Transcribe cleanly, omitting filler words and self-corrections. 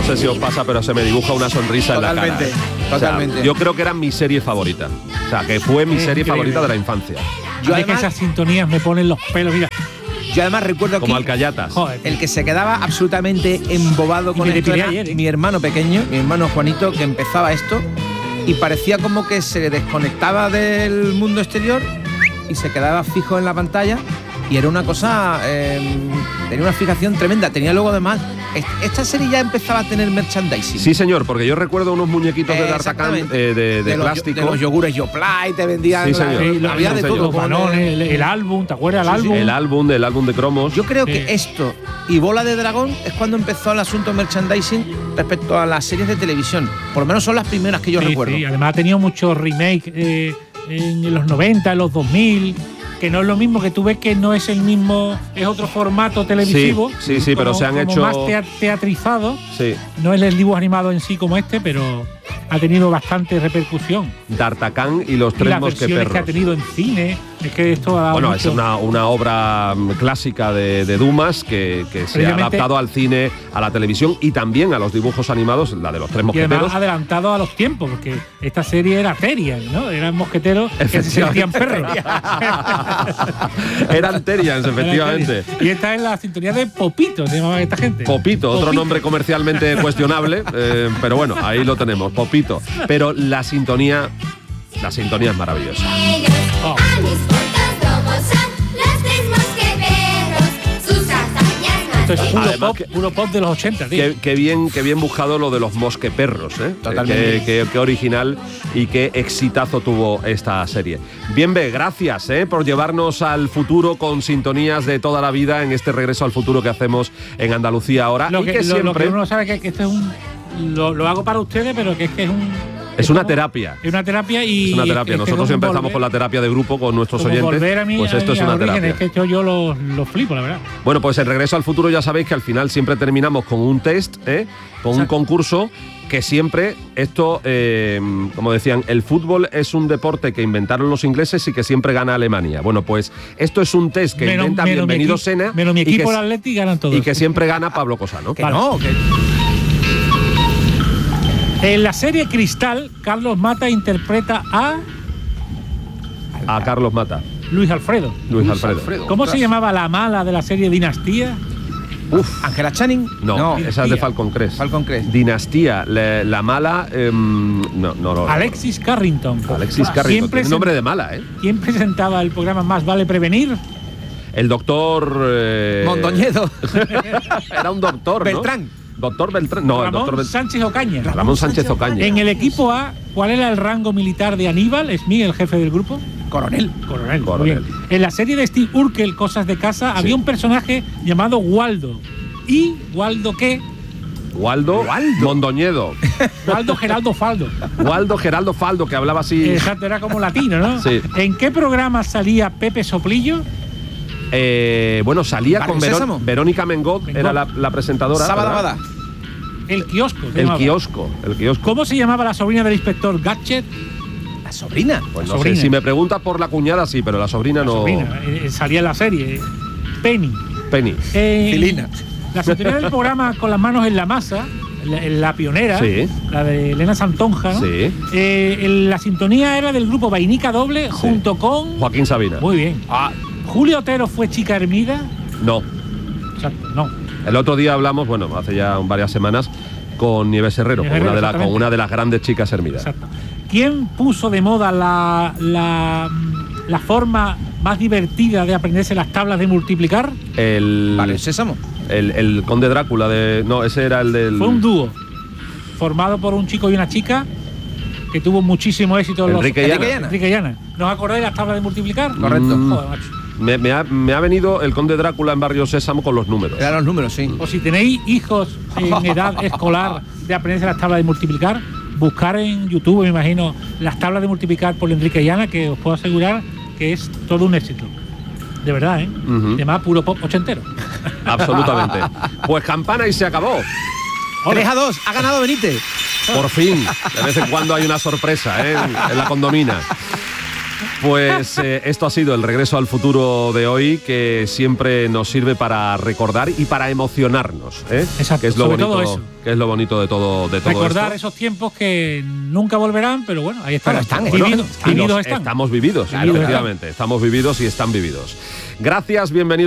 sé si os pasa, pero se me dibuja una sonrisa en la cara. Totalmente. O sea, yo creo que era mi serie favorita. O sea, que fue mi serie favorita de la infancia. Yo además, que esas sintonías me ponen los pelos, mira. Yo además recuerdo como aquí, Alcayatas. El que se quedaba absolutamente embobado con esto era mi hermano pequeño, mi hermano Juanito, que empezaba esto y parecía como que se desconectaba del mundo exterior y se quedaba fijo en la pantalla. Y era una cosa, tenía una fijación tremenda. Tenía luego además, esta serie ya empezaba a tener merchandising. Sí, señor, porque yo recuerdo unos muñequitos de D'Artagnan de plástico. De los yogures Yoplait, te vendían. Sí, señor. Había de todo. Los balones, el álbum, ¿te acuerdas del álbum? Sí, el álbum de cromos. Yo creo que esto y Bola de Dragón es cuando empezó el asunto merchandising respecto a las series de televisión. Por lo menos son las primeras que yo recuerdo. Sí, además ha tenido muchos remakes en los 90, en los 2000. Que no es lo mismo, que tú ves que no es el mismo, es otro formato televisivo. Sí, pero se han hecho más teatrizado. Sí. No es el dibujo animado en sí como este, pero ha tenido bastante repercusión. D'Artagnan y los tres mosqueperros. Que ha tenido en cine, es que esto ha dado bueno, mucho. Es una obra clásica de Dumas que se ha adaptado al cine, a la televisión y también a los dibujos animados, la de los tres mosqueteros. Y además adelantado a los tiempos, porque esta serie era Terian, ¿no? Eran mosqueteros que se sentían perros. Eran Terians, efectivamente. Y esta es la sintonía de Popito, se llamaba esta gente. Popito, otro nombre comercialmente cuestionable, pero bueno, ahí lo tenemos, Popito. Pero la sintonía es maravillosa. Oh. Esto es puro pop de los 80, tío. Qué bien buscado lo de los mosqueperros, ¿eh? Totalmente. Qué original y qué exitazo tuvo esta serie. Bien, gracias por llevarnos al futuro con sintonías de toda la vida en este regreso al futuro que hacemos en Andalucía ahora. Lo que uno sabe que esto es lo hago para ustedes, pero que es es una terapia. Es una terapia y... Es una terapia. Nosotros empezamos con la terapia de grupo con nuestros oyentes. Pues esto es una terapia. Es que yo lo flipo, la verdad. Bueno, pues en Regreso al Futuro ya sabéis que al final siempre terminamos con un test, con un concurso que siempre, esto, como decían, el fútbol es un deporte que inventaron los ingleses y que siempre gana Alemania. Bueno, pues esto es un test que inventa Bienvenido Sena. Menos mi equipo, el Atleti, ganan todos. Y que siempre gana Pablo Cosano. En la serie Cristal, Carlos Mata interpreta a Carlos Mata. Luis Alfredo. ¿Cómo se llamaba la mala de la serie Dinastía? ¿Angela Channing? No, esa es de Falcon Crest. Dinastía, la mala... no. Alexis Carrington. Tiene nombre de mala, ¿eh? ¿Quién presentaba el programa Más Vale Prevenir? El doctor... Mondoñedo. Era un doctor, ¿no? Beltrán. Doctor Beltrán. No, Ramón Sánchez Ocaña. Ramón Sánchez Ocaña. En el equipo A, ¿cuál era el rango militar de Aníbal? ¿Smith, el jefe del grupo? Coronel. Muy bien. En la serie de Steve Urkel, Cosas de Casa, había un personaje llamado Waldo. ¿Y Waldo qué? Waldo Mondoñedo. Waldo Geraldo Faldo. Waldo Geraldo Faldo, que hablaba así. Exacto, era como latino, ¿no? Sí. ¿En qué programa salía Pepe Soplillo? Salía con Verónica Mengot, era la presentadora. Sábado. El kiosco. El kiosco. ¿Cómo se llamaba la sobrina del inspector Gadget? ¿La sobrina? Pues no sé, si me preguntas por la cuñada sí, pero la sobrina no. Salía en la serie. Penny. Filina. La sintonía del programa Con las manos en la masa, la pionera, la de Elena Santonja, ¿no? La sintonía era del grupo Vainica Doble junto con Joaquín Sabina. Muy bien. ¿Julio Otero fue Chica Hermida? No. Exacto, no. El otro día hablamos, hace ya varias semanas, con Nieves Herrero, con una de las grandes chicas Hermidas. Exacto. ¿Quién puso de moda la forma más divertida de aprenderse las tablas de multiplicar? Vale, Sésamo. El Conde Drácula no, ese era el del... Fue un dúo formado por un chico y una chica que tuvo muchísimo éxito. Enrique y Ana. ¿Nos acordáis de las tablas de multiplicar? Correcto. Joder, macho. Me ha venido el Conde Drácula en Barrio Sésamo con los números. Eran los números, sí. O si tenéis hijos en edad escolar de aprenderse las tablas de multiplicar, buscar en YouTube, me imagino, las tablas de multiplicar por Enrique y Ana, que os puedo asegurar que es todo un éxito. De verdad, ¿eh? Además, puro pop ochentero. Absolutamente. Pues campana y se acabó. 3-2, ha ganado Benítez. Por fin. De vez en cuando hay una sorpresa, en la condomina. Pues esto ha sido el Regreso al Futuro de hoy, que siempre nos sirve para recordar y para emocionarnos, ¿eh? Exacto, que es lo sobre bonito, todo eso. que es lo bonito de todo Recordar esto. esos tiempos que nunca volverán, pero bueno, ahí están. Estamos vividos, Claro, efectivamente. Estamos vividos y están vividos. Gracias, bienvenidos.